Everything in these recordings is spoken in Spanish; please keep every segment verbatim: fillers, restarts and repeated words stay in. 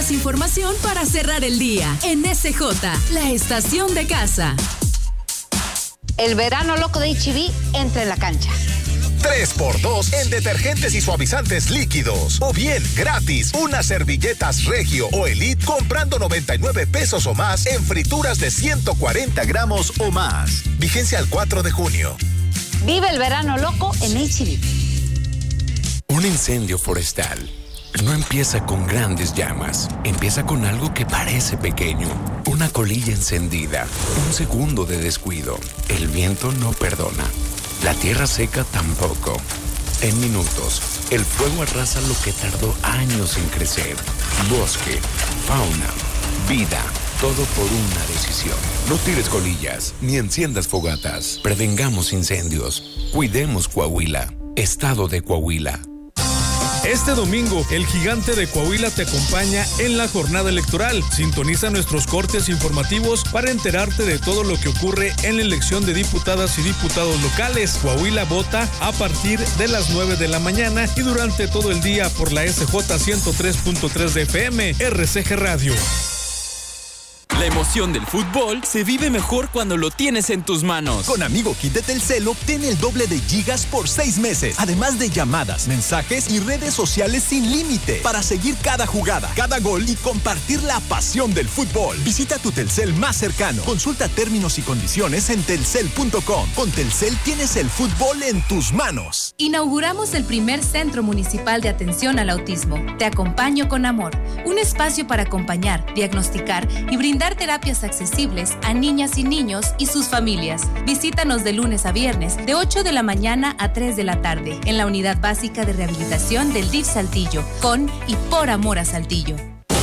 más información para cerrar el día en S J, la estación de casa. El verano loco de H E B entra en la cancha. tres por dos en detergentes y suavizantes líquidos. O bien, gratis, unas servilletas Regio o Elite comprando noventa y nueve pesos o más en frituras de ciento cuarenta gramos o más. Vigencia al cuatro de junio. Vive el verano loco en H E B. Un incendio forestal no empieza con grandes llamas. Empieza con algo que parece pequeño. Una colilla encendida. Un segundo de descuido. El viento no perdona. La tierra seca tampoco. En minutos, el fuego arrasa lo que tardó años en crecer. Bosque, fauna, vida, todo por una decisión. No tires colillas, ni enciendas fogatas. Prevengamos incendios. Cuidemos Coahuila. Estado de Coahuila. Este domingo, el Gigante de Coahuila te acompaña en la jornada electoral. Sintoniza nuestros cortes informativos para enterarte de todo lo que ocurre en la elección de diputadas y diputados locales. Coahuila vota a partir de las nueve de la mañana y durante todo el día por la S J ciento tres punto tres de F M, R C G Radio. La emoción del fútbol se vive mejor cuando lo tienes en tus manos. Con Amigo Kit de Telcel obtén el doble de gigas por seis meses, además de llamadas, mensajes y redes sociales sin límite para seguir cada jugada, cada gol y compartir la pasión del fútbol. Visita tu Telcel más cercano. Consulta términos y condiciones en telcel punto com. Con Telcel tienes el fútbol en tus manos. Inauguramos el primer Centro Municipal de Atención al Autismo. Te acompaño con amor. Un espacio para acompañar, diagnosticar y brindar terapias accesibles a niñas y niños y sus familias. Visítanos de lunes a viernes de ocho de la mañana a tres de la tarde en la Unidad Básica de Rehabilitación del D I F Saltillo, con y por amor a Saltillo.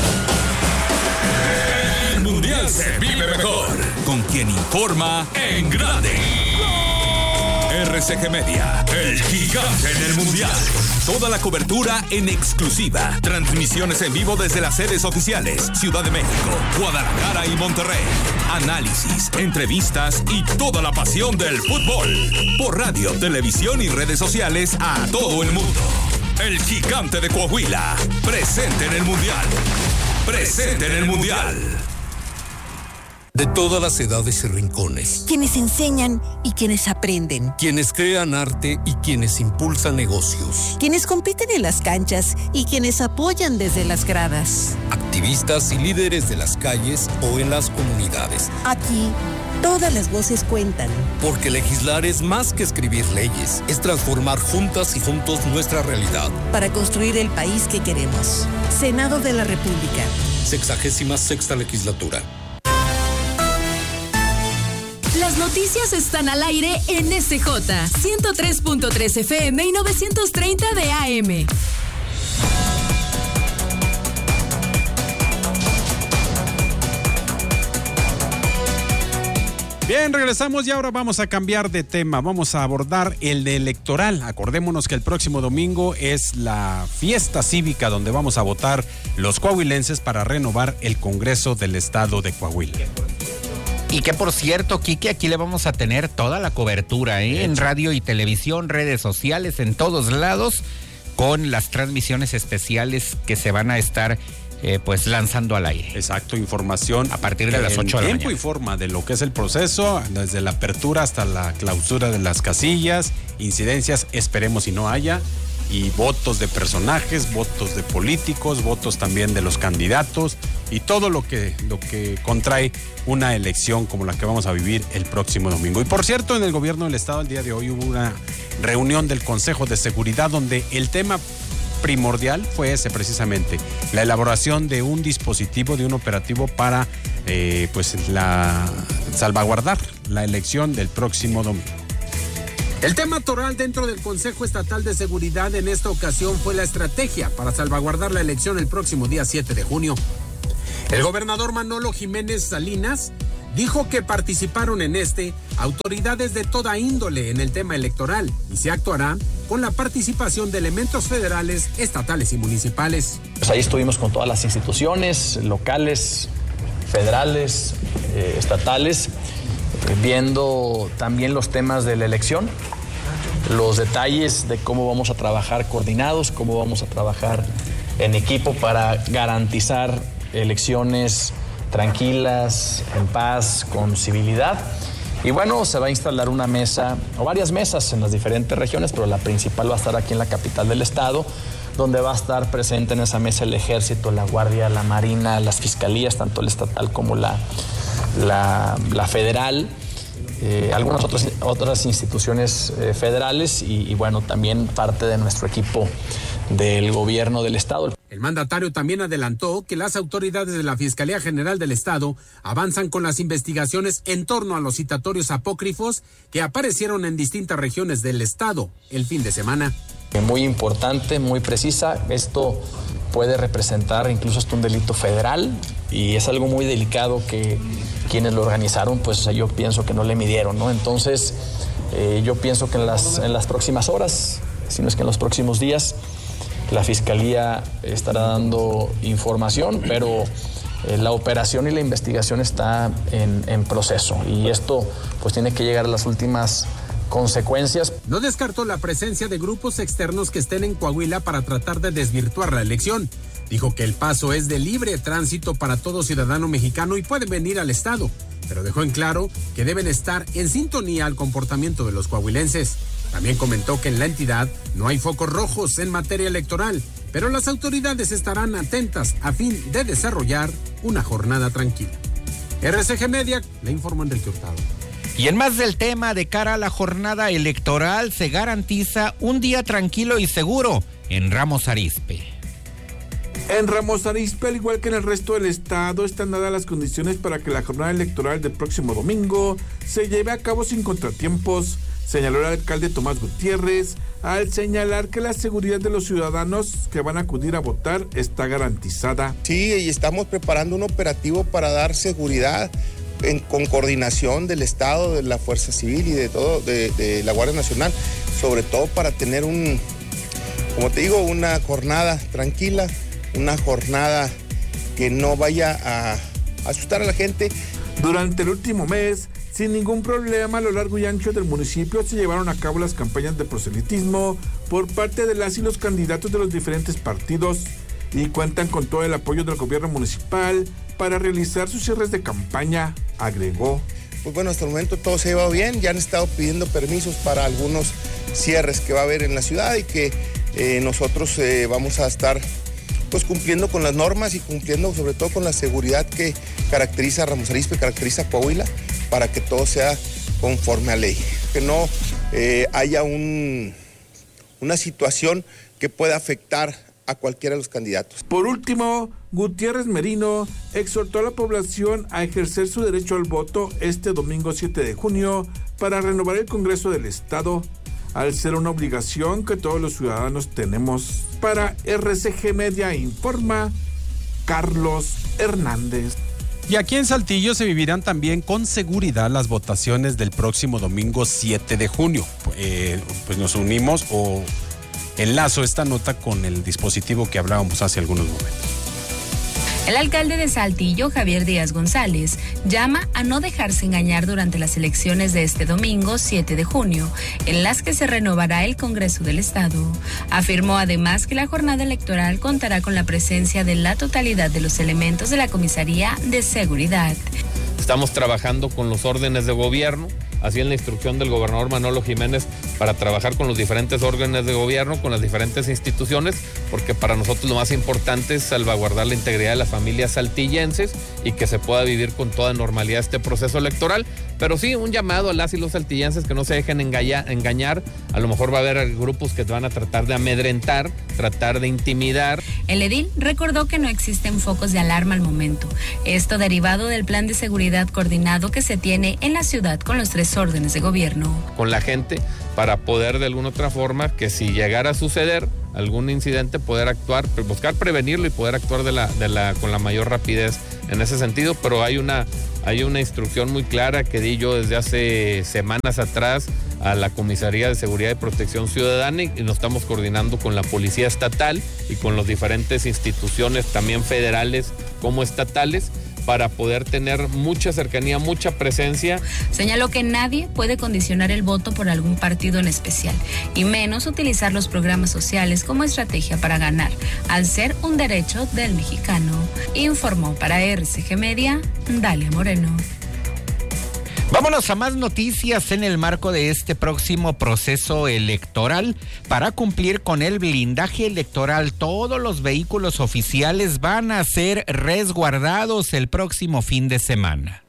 El Mundial se vive mejor con quien informa en grande. R C G Media, el gigante en el Mundial. Toda la cobertura en exclusiva. Transmisiones en vivo desde las sedes oficiales. Ciudad de México, Guadalajara y Monterrey. Análisis, entrevistas y toda la pasión del fútbol. Por radio, televisión y redes sociales a todo el mundo. El gigante de Coahuila, presente en el Mundial. Presente en el Mundial. De todas las edades y rincones. Quienes enseñan y quienes aprenden. Quienes crean arte y quienes impulsan negocios. Quienes compiten en las canchas y quienes apoyan desde las gradas. Activistas y líderes de las calles o en las comunidades. Aquí, todas las voces cuentan. Porque legislar es más que escribir leyes. Es transformar juntas y juntos nuestra realidad. Para construir el país que queremos. Senado de la República. Sexagésima sexta legislatura. Las noticias están al aire en S J ciento tres punto tres F M y novecientos treinta de A M. Bien, regresamos y ahora vamos a cambiar de tema. Vamos a abordar el de electoral. Acordémonos que el próximo domingo es la fiesta cívica donde vamos a votar los coahuilenses para renovar el Congreso del Estado de Coahuila. Y que por cierto, Quique, aquí le vamos a tener toda la cobertura, ¿eh? En radio y televisión, redes sociales, en todos lados, con las transmisiones especiales que se van a estar eh, pues lanzando al aire. Exacto, información a partir de las ocho de la mañana. Tiempo y forma de lo que es el proceso, desde la apertura hasta la clausura de las casillas, incidencias, esperemos y no haya, y votos de personajes, votos de políticos, votos también de los candidatos y todo lo que, lo que contrae una elección como la que vamos a vivir el próximo domingo. Y por cierto, en el gobierno del estado el día de hoy hubo una reunión del Consejo de Seguridad donde el tema primordial fue ese precisamente, la elaboración de un dispositivo, de un operativo para eh, pues la salvaguardar la elección del próximo domingo. El tema toral dentro del Consejo Estatal de Seguridad en esta ocasión fue la estrategia para salvaguardar la elección el próximo día siete de junio. El gobernador Manolo Jiménez Salinas dijo que participaron en este autoridades de toda índole en el tema electoral y se actuará con la participación de elementos federales, estatales y municipales. Pues ahí estuvimos con todas las instituciones locales, federales, eh, estatales, viendo también los temas de la elección, los detalles de cómo vamos a trabajar coordinados, cómo vamos a trabajar en equipo para garantizar elecciones tranquilas, en paz, con civilidad. Y bueno, se va a instalar una mesa o varias mesas en las diferentes regiones, pero la principal va a estar aquí en la capital del estado, donde va a estar presente en esa mesa el Ejército, la Guardia, la Marina, las fiscalías, tanto el estatal como la, la, la federal, eh, algunas otras, otras instituciones eh, federales y, y bueno, también parte de nuestro equipo del gobierno del estado. El mandatario también adelantó que las autoridades de la Fiscalía General del Estado avanzan con las investigaciones en torno a los citatorios apócrifos que aparecieron en distintas regiones del estado el fin de semana. Muy importante, muy precisa. Esto puede representar incluso hasta un delito federal y es algo muy delicado que quienes lo organizaron, pues yo pienso que no le midieron, ¿no? Entonces, eh, yo pienso que en las, en las próximas horas, si no es que en los próximos días, la Fiscalía estará dando información, pero eh, la operación y la investigación está en, en proceso y esto pues tiene que llegar a las últimas consecuencias. No descartó la presencia de grupos externos que estén en Coahuila para tratar de desvirtuar la elección. Dijo que el paso es de libre tránsito para todo ciudadano mexicano y pueden venir al estado, pero dejó en claro que deben estar en sintonía al comportamiento de los coahuilenses. También comentó que en la entidad no hay focos rojos en materia electoral, pero las autoridades estarán atentas a fin de desarrollar una jornada tranquila. R C G Media, le informó Enrique Hurtado. Y en más del tema, de cara a la jornada electoral, se garantiza un día tranquilo y seguro en Ramos Arizpe. En Ramos Arizpe, al igual que en el resto del estado, están dadas las condiciones para que la jornada electoral del próximo domingo se lleve a cabo sin contratiempos, señaló el alcalde Tomás Gutiérrez, al señalar que la seguridad de los ciudadanos que van a acudir a votar está garantizada. Sí, y estamos preparando un operativo para dar seguridad en, con coordinación del Estado, de la Fuerza Civil y de todo, de, de la Guardia Nacional, sobre todo para tener un, como te digo, una jornada tranquila, una jornada que no vaya a asustar a la gente. Durante el último mes, sin ningún problema, a lo largo y ancho del municipio se llevaron a cabo las campañas de proselitismo por parte de las y los candidatos de los diferentes partidos y cuentan con todo el apoyo del gobierno municipal para realizar sus cierres de campaña, agregó. Pues bueno, hasta el momento todo se ha llevado bien, ya han estado pidiendo permisos para algunos cierres que va a haber en la ciudad y que eh, nosotros eh, vamos a estar pues cumpliendo con las normas y cumpliendo sobre todo con la seguridad que caracteriza a Ramos Arizpe, caracteriza a Coahuila, para que todo sea conforme a ley, que no eh, haya un, una situación que pueda afectar a cualquiera de los candidatos. Por último, Gutiérrez Merino exhortó a la población a ejercer su derecho al voto este domingo siete de junio para renovar el Congreso del Estado, al ser una obligación que todos los ciudadanos tenemos. Para R C G Media informa Carlos Hernández. Y aquí en Saltillo se vivirán también con seguridad las votaciones del próximo domingo siete de junio. Eh, pues nos unimos o enlazo esta nota con el dispositivo que hablábamos hace algunos momentos. El alcalde de Saltillo, Javier Díaz González, llama a no dejarse engañar durante las elecciones de este domingo siete de junio, en las que se renovará el Congreso del Estado. Afirmó además que la jornada electoral contará con la presencia de la totalidad de los elementos de la Comisaría de Seguridad. Estamos trabajando con los órdenes de gobierno, así en la instrucción del gobernador Manolo Jiménez, para trabajar con los diferentes órdenes de gobierno, con las diferentes instituciones, porque para nosotros lo más importante es salvaguardar la integridad de las familias saltillenses y que se pueda vivir con toda normalidad este proceso electoral. Pero sí, un llamado a las y los saltillenses que no se dejen engañar, engañar. A lo mejor va a haber grupos que van a tratar de amedrentar, tratar de intimidar. El edil recordó que no existen focos de alarma al momento. Esto derivado del plan de seguridad coordinado que se tiene en la ciudad con los tres órdenes de gobierno. Con la gente para poder de alguna otra forma que si llegara a suceder algún incidente poder actuar, buscar prevenirlo y poder actuar de la, de la, con la mayor rapidez en ese sentido, pero hay una, hay una instrucción muy clara que di yo desde hace semanas atrás a la Comisaría de Seguridad y Protección Ciudadana y nos estamos coordinando con la Policía Estatal y con las diferentes instituciones también federales como estatales para poder tener mucha cercanía, mucha presencia. Señaló que nadie puede condicionar el voto por algún partido en especial, y menos utilizar los programas sociales como estrategia para ganar, al ser un derecho del mexicano. Informó para R C G Media, Dalia Moreno. Vámonos a más noticias en el marco de este próximo proceso electoral. Para cumplir con el blindaje electoral, todos los vehículos oficiales van a ser resguardados el próximo fin de semana.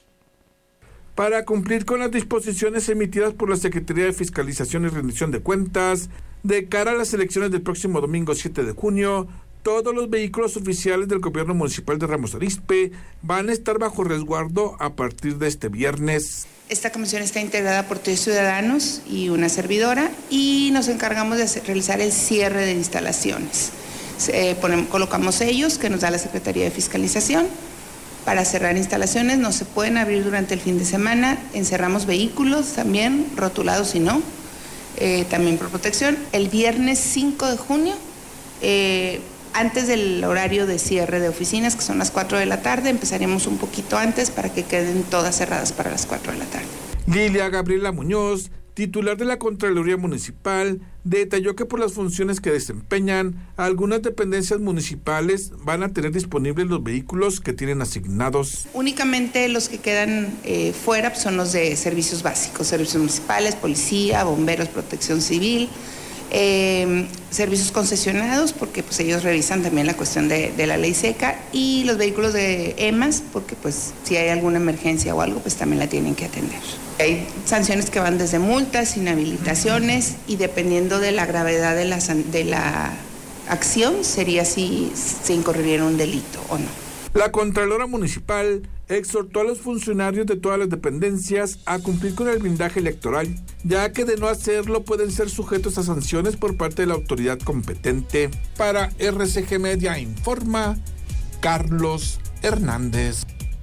Para cumplir con las disposiciones emitidas por la Secretaría de Fiscalización y Rendición de Cuentas, de cara a las elecciones del próximo domingo siete de junio, todos los vehículos oficiales del gobierno municipal de Ramos Arizpe van a estar bajo resguardo a partir de este viernes. Esta comisión está integrada por tres ciudadanos y una servidora, y nos encargamos de hacer, realizar el cierre de instalaciones. Eh, ponemos, colocamos sellos que nos da la Secretaría de Fiscalización para cerrar instalaciones. No se pueden abrir durante el fin de semana. Encerramos vehículos también, rotulados y no, eh, también por protección. El viernes cinco de junio, eh, antes del horario de cierre de oficinas, que son las cuatro de la tarde, empezaremos un poquito antes para que queden todas cerradas para las cuatro de la tarde. Lilia Gabriela Muñoz, titular de la Contraloría Municipal, detalló que por las funciones que desempeñan, algunas dependencias municipales van a tener disponibles los vehículos que tienen asignados. Únicamente los que quedan eh, fuera son los de servicios básicos, servicios municipales, policía, bomberos, protección civil, Eh, servicios concesionados, porque pues ellos revisan también la cuestión de, de la ley seca, y los vehículos de E M A S, porque pues si hay alguna emergencia o algo, pues también la tienen que atender. Hay sanciones que van desde multas, inhabilitaciones, y dependiendo de la gravedad de la, de la acción, sería si se incurriría en un delito o no. La Contralora Municipal exhortó a los funcionarios de todas las dependencias a cumplir con el blindaje electoral, ya que de no hacerlo pueden ser sujetos a sanciones por parte de la autoridad competente. Para R C G Media informa Carlos Hernández.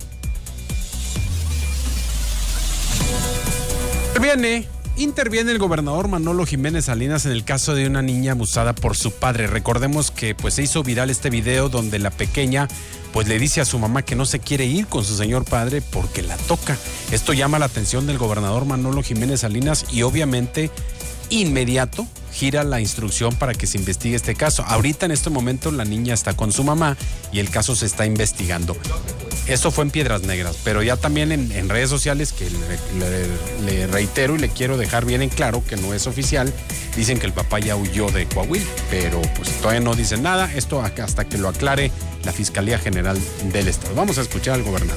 Interviene, interviene el gobernador Manolo Jiménez Salinas en el caso de una niña abusada por su padre. Recordemos que pues se hizo viral este video donde la pequeña pues le dice a su mamá que no se quiere ir con su señor padre porque la toca. Esto llama la atención del gobernador Manolo Jiménez Salinas y obviamente inmediato gira la instrucción para que se investigue este caso. Ahorita en este momento la niña está con su mamá y el caso se está investigando. Esto fue en Piedras Negras, pero ya también en, en redes sociales, que le, le, le reitero y le quiero dejar bien en claro que no es oficial, dicen que el papá ya huyó de Coahuila, pero pues todavía no dicen nada, esto hasta que lo aclare la Fiscalía General del Estado. Vamos a escuchar al gobernador.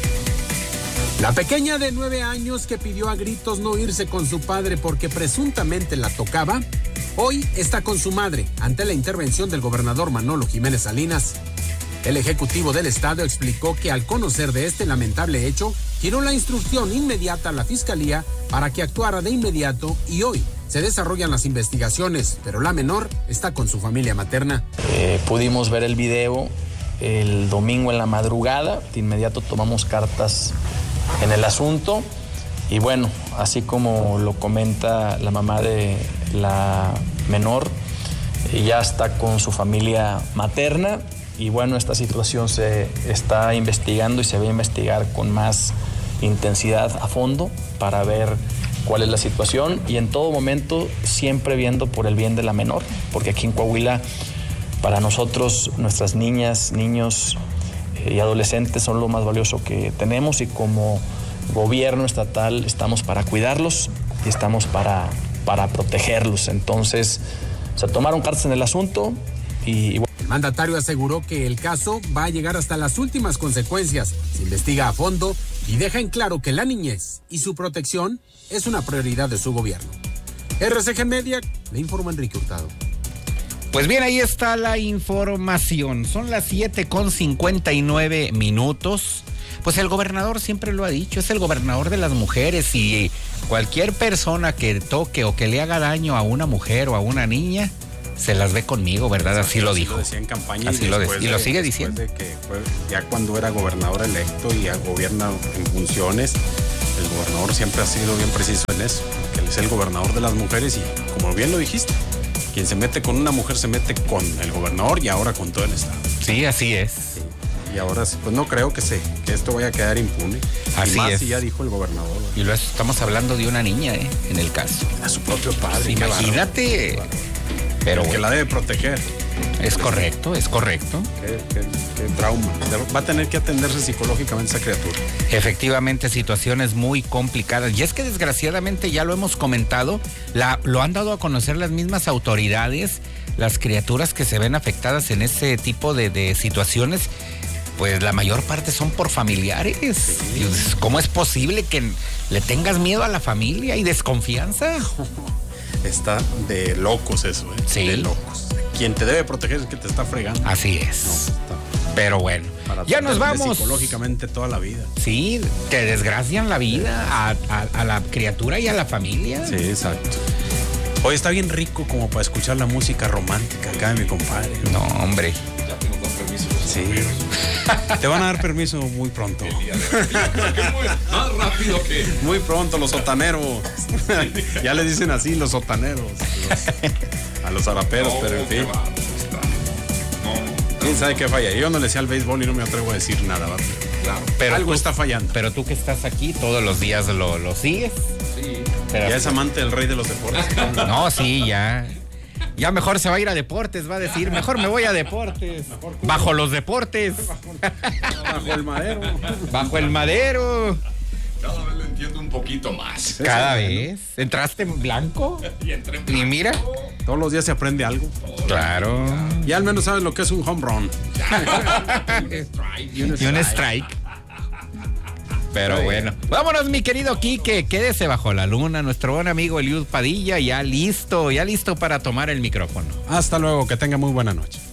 La pequeña de nueve años que pidió a gritos no irse con su padre porque presuntamente la tocaba, hoy está con su madre ante la intervención del gobernador Manolo Jiménez Salinas. El ejecutivo del estado explicó que al conocer de este lamentable hecho, giró la instrucción inmediata a la fiscalía para que actuara de inmediato y hoy se desarrollan las investigaciones, pero la menor está con su familia materna. Eh, pudimos ver el video el domingo en la madrugada, de inmediato tomamos cartas en el asunto y bueno, así como lo comenta la mamá de la menor, ya está con su familia materna. Y bueno, esta situación se está investigando y se va a investigar con más intensidad a fondo para ver cuál es la situación y en todo momento siempre viendo por el bien de la menor, porque aquí en Coahuila para nosotros nuestras niñas, niños y adolescentes son lo más valioso que tenemos y como gobierno estatal estamos para cuidarlos y estamos para, para protegerlos. Entonces se tomaron cartas en el asunto y, y bueno. El mandatario aseguró que el caso va a llegar hasta las últimas consecuencias, se investiga a fondo y deja en claro que la niñez y su protección es una prioridad de su gobierno. R C G Media, le informa Enrique Hurtado. Pues bien, ahí está la información. Son las siete con cincuenta y nueve minutos. Pues el gobernador siempre lo ha dicho, es el gobernador de las mujeres y cualquier persona que toque o que le haga daño a una mujer o a una niña, se las ve conmigo, ¿verdad? Así, así lo dijo. Lo decía en campaña así y, lo, de, de, y lo sigue diciendo. De que fue ya cuando era gobernador electo y gobierna en funciones, el gobernador siempre ha sido bien preciso en eso, que él es el gobernador de las mujeres y como bien lo dijiste, quien se mete con una mujer se mete con el gobernador y ahora con todo el estado. Sí, así es. Sí. Y ahora pues no creo que se que esto vaya a quedar impune. Así y más es. si ya dijo el gobernador. Y lo estamos hablando de una niña, ¿eh? En el caso. A su propio padre. Pues imagínate. Pero que bueno, la debe proteger. Es correcto, es correcto. Qué, qué, qué trauma. Va a tener que atenderse psicológicamente esa criatura. Efectivamente, situaciones muy complicadas. Y es que desgraciadamente, ya lo hemos comentado, la, lo han dado a conocer las mismas autoridades, las criaturas que se ven afectadas en ese tipo de, de situaciones, pues la mayor parte son por familiares. Sí. ¿Cómo es posible que le tengas miedo a la familia y desconfianza? Está de locos eso, ¿eh? Sí. De locos. Quien te debe proteger es que te está fregando. Así es. No, está... Pero bueno, para ya nos vamos. Psicológicamente toda la vida. Sí, te desgracian la vida a, a, a la criatura y a la familia. Sí, exacto. Hoy está bien rico como para escuchar la música romántica acá de mi compadre. No, hombre. Ya tengo dos permisos. Sí. Te van a dar permiso muy pronto. Más rápido que. Muy pronto, los sotaneros. Ya les dicen así, los sotaneros. A los, a los zaraperos, no, pero en fin. No, ¿quién sabe qué falla? Yo no le sé al béisbol y no me atrevo a decir nada, ¿verdad? Claro. Pero algo tú, está fallando. Pero tú que estás aquí todos los días lo, lo sigues. Sí. Pero ya es amante del rey de los deportes. No, sí, ya. Ya mejor se va a ir a deportes, va a decir, mejor me voy a deportes. Bajo los deportes. Bajo el madero. Bajo el madero. Cada vez lo entiendo un poquito más. Cada vez. ¿Entraste en blanco? Y entré en blanco. Y mira. Todos los días se aprende algo. Claro. Ya al menos sabes lo que es un home run. un strike. Y un strike. Y un strike. Pero sí. Bueno, vámonos mi querido Quique, quédese bajo la luna, nuestro buen amigo Eliud Padilla, ya listo, ya listo para tomar el micrófono. Hasta luego, que tenga muy buena noche.